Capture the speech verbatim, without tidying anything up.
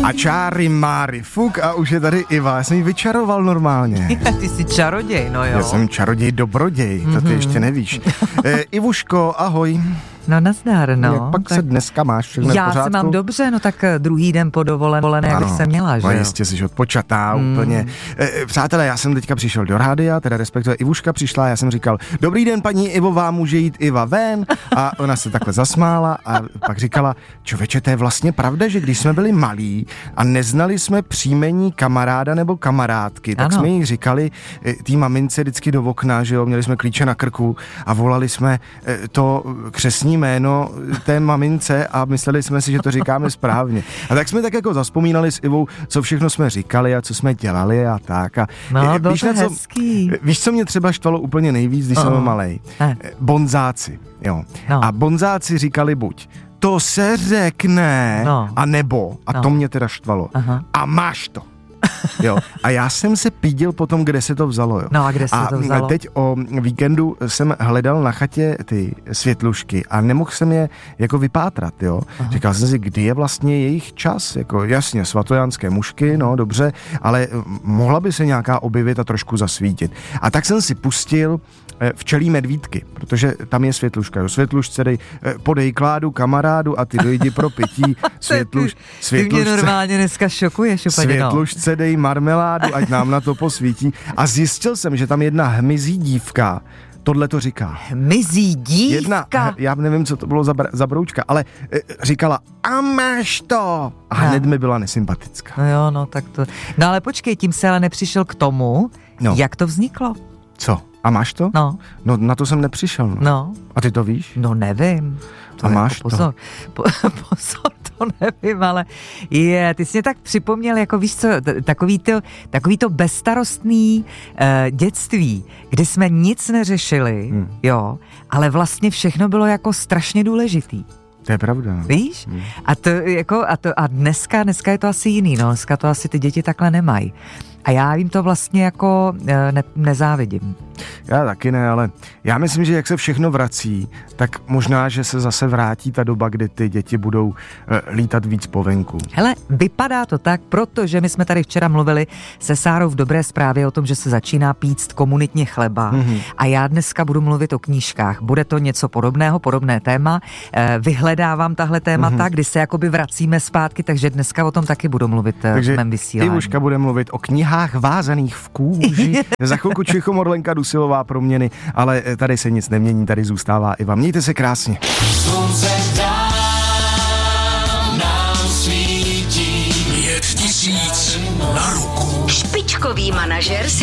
A čáry máry, fuk a už je tady Iva, já jsem ji vyčaroval normálně. Ty jsi čaroděj, no jo. Já jsem čaroděj dobroděj, to ty mm-hmm. ještě nevíš. E, Ivuško, ahoj. No nazdar, no. Jak pak tak... se dneska máš všechno Já v pořádku? se mám dobře, no tak druhý den po dovolené, jak bych se měla, že no jo? jistě jsi odpočatá mm. úplně. E, přátelé, já jsem teďka přišel do rádia, teda respektive Ivuška přišla, já jsem říkal, dobrý den paní Ivová, může jít Iva ven? A ona se takhle zasmála a pak říkala, čověče, to je vlastně pravda, že když jsme byli malí a neznali jsme příjmení kamaráda nebo kamarádky, tak ano. jsme jí říkali tý mamince vždycky do okna, že jo, měli jsme klíče na krku a volali jsme to křestní jméno té mamince a mysleli jsme si, že to říkáme správně. A tak jsme tak jako zaspomínali s Ivou, co všechno jsme říkali a co jsme dělali a tak. A no, víš, to na co, hezký. Víš, co mě třeba štvalo úplně nejvíc, když oh. jsem byl malej? Eh. Bonzáci, jo. No. A bonzáci říkali buď to se řekne, no. a nebo, a no. to mě teda štvalo, Aha. a máš to. Jo. A já jsem se pídil potom, kde se to vzalo. Jo. No a kde se a to vzalo? teď o víkendu jsem hledal na chatě ty světlušky a nemohl jsem je jako vypátrat, jo. Aha. Říkal jsem si, kdy je vlastně jejich čas, jako jasně svatojánské mušky, no dobře, ale mohla by se nějaká objevit a trošku zasvítit. A tak jsem si pustil Včelí medvídky, protože tam je světluška, jo. Světlušce dej, podej kládu kamarádu a ty dojdi pro pití. Světluš, světlušce, ty mě normálně dneska šokuješ úplně, Světlušce no. dej marmeládu, ať nám na to posvítí. A zjistil jsem, že tam jedna hmyzí dívka tohle to říká. Hmyzí dívka? Jedna, já nevím, co to bylo za, br- za broučka, ale e, říkala, a máš to! A hned mi byla nesympatická. No jo, no tak to... No ale počkej, tím se ale nepřišel k tomu, no. Jak to vzniklo? Co? A máš to? No. No na to jsem nepřišel. No. no. A ty to víš? No nevím. To a máš jako pozor, to? Po, pozor, to nevím, ale je, ty jsi mě tak připomněl, jako víš co, takový to, takový to bezstarostný uh, dětství, kdy jsme nic neřešili, hmm. jo, ale vlastně všechno bylo jako strašně důležitý. To je pravda. No. Víš? Hmm. A to jako, a to, a dneska, dneska je to asi jiný, no, dneska to asi ty děti takhle nemají. A já jim to vlastně jako ne, nezávidím. Já taky ne, ale já myslím, že jak se všechno vrací, tak možná, že se zase vrátí ta doba, kdy ty děti budou uh, lítat víc po venku. Hele, vypadá to tak, protože my jsme tady včera mluvili se Sárou v Dobré zprávě o tom, že se začíná píct komunitně chleba mm-hmm. a já dneska budu mluvit o knížkách. Bude to něco podobného, podobné téma. E, vyhledávám tahle témata, mm-hmm. kdy se jakoby vracíme zpátky, takže dneska o tom taky budu mluvit takže v mém vysílání. Ivuška bude mluvit o knihách vázaných v kůži. Za chvilku Čichomorlenka Dusilová proměny, ale tady se nic nemění, tady zůstává Iva. Mějte se krásně. Slunce dám nám svítí. Pět tisíc na ruku. Špičkový manažer si